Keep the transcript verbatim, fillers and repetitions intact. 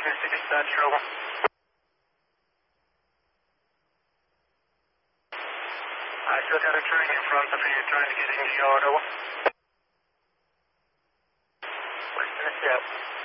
Missy dispatch, over. I still got a train in front of you trying to get into the yard, over. Western step.